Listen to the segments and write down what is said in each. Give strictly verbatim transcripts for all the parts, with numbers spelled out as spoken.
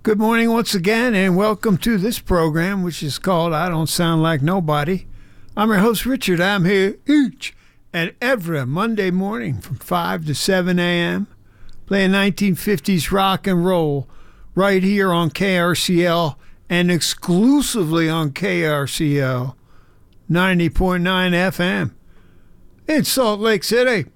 Good morning once again, and welcome to this program, which is called I Don't Sound Like Nobody. I'm your host, Richard. I'm here each and every Monday morning from five to seven a.m. playing nineteen fifties rock and roll right here on K R C L and exclusively on K R C L ninety point nine F M in Salt Lake City.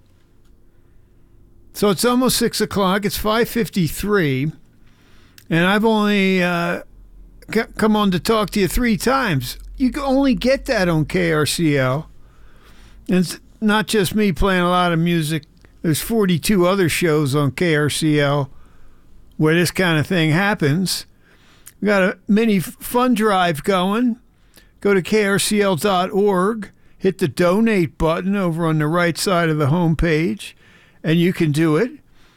So it's almost six o'clock. It's five fifty-three. And I've only uh, c- come on to talk to you three times. You can only get that on K R C L. And it's not just me playing a lot of music. There's forty-two other shows on K R C L where this kind of thing happens. We got a mini fund drive going. Go to K R C L dot org. Hit the donate button over on the right side of the homepage, and you can do it.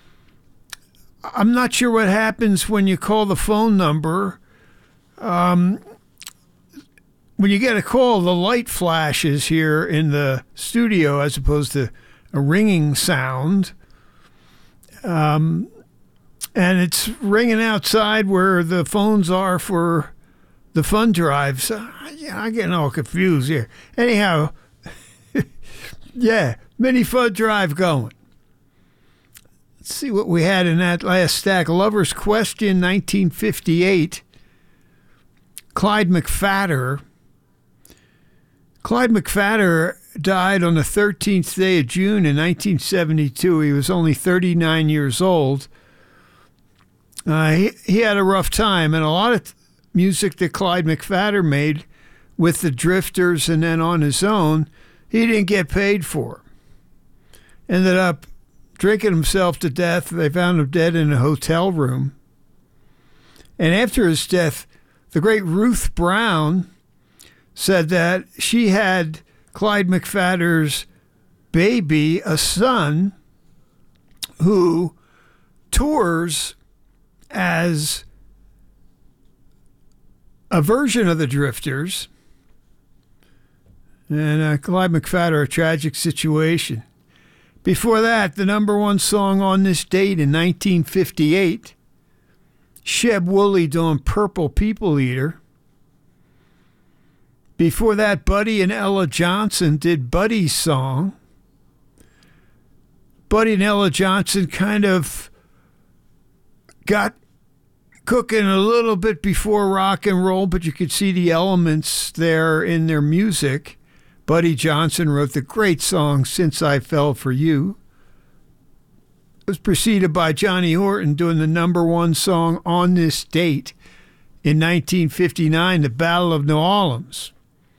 I'm not sure what happens when you call the phone number. Um, when you get a call, the light flashes here in the studio as opposed to a ringing sound. Um, and it's ringing outside where the phones are for the fund drive. So yeah, I'm getting all confused here. Anyhow, yeah, mini fund drive going. Let's see what we had in that last stack. Lover's Question, nineteen fifty-eight. Clyde McPhatter. Clyde McPhatter died on the thirteenth day of June in nineteen seventy-two. He was only thirty-nine years old. Uh, he, he had a rough time, and a lot of music that Clyde McPhatter made with the Drifters and then on his own, he didn't get paid for. Ended up drinking himself to death. They found him dead in a hotel room. And after his death, the great Ruth Brown said that she had Clyde McPhatter's baby, a son, who tours as a version of the Drifters. And uh, Clyde McPhatter, a tragic situation. Before that, the number one song on this date in nineteen fifty-eight, Sheb Wooley doing Purple People Eater. Before that, Buddy and Ella Johnson did Buddy's song. Buddy and Ella Johnson kind of got cooking a little bit before rock and roll, but you could see the elements there in their music. Buddy Johnson wrote the great song, Since I Fell for You. It was preceded by Johnny Horton doing the number one song on this date in nineteen fifty-nine, The Battle of New Orleans.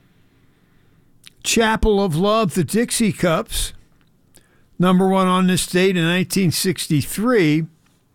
Chapel of Love, the Dixie Cups, number one on this date in nineteen sixty-three.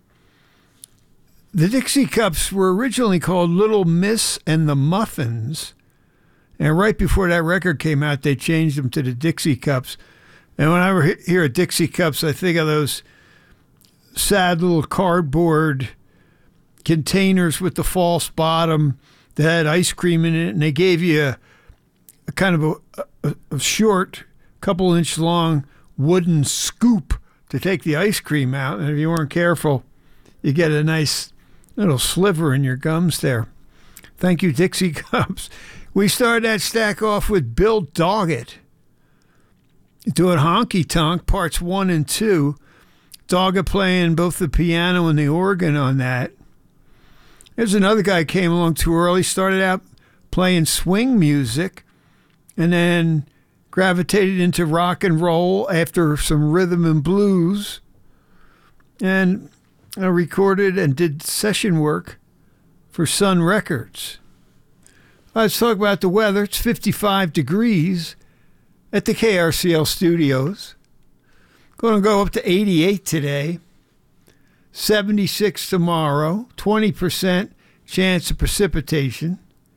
The Dixie Cups were originally called Little Miss and the Muffins. And right before that record came out, they changed them to the Dixie Cups. And when I hear of Dixie Cups, I think of those sad little cardboard containers with the false bottom that had ice cream in it. And they gave you a, a kind of a, a, a short, couple inch long wooden scoop to take the ice cream out. And if you weren't careful, you get a nice little sliver in your gums there. Thank you, Dixie Cups. We started that stack off with Bill Doggett doing Honky Tonk, parts one and two. Doggett playing both the piano and the organ on that. There's another guy who came along too early, started out playing swing music, and then gravitated into rock and roll after some rhythm and blues, and I recorded and did session work for Sun Records. Let's talk about the weather. It's fifty-five degrees at the K R C L studios. Going to go up to eighty-eight today, seventy-six tomorrow, twenty percent chance of precipitation.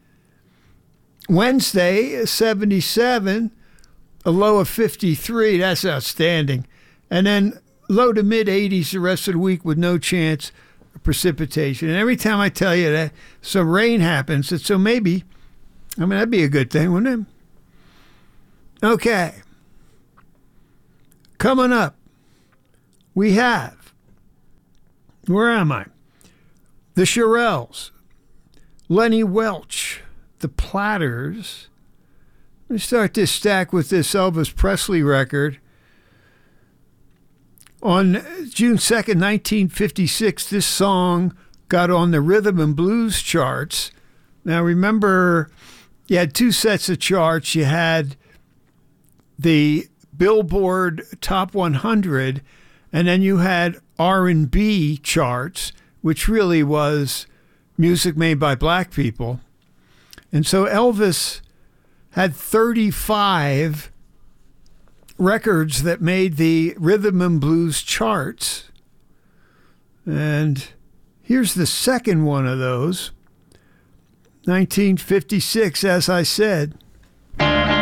Wednesday, seventy-seven, a low of fifty-three. That's outstanding. And then low to mid eighties the rest of the week with no chance of precipitation. And every time I tell you that some rain happens, it's so maybe, I mean, that'd be a good thing, wouldn't it? Okay. Coming up, we have, where am I? the Shirelles, Lenny Welch, the Platters. Let me start this stack with this Elvis Presley record. On June second, nineteen fifty-six, this song got on the rhythm and blues charts. Now remember, you had two sets of charts. You had the Billboard Top one hundred, and then you had R and B charts, which really was music made by black people. And so Elvis had thirty-five records that made the rhythm and blues charts. And here's the second one of those. nineteen fifty-six, as I said.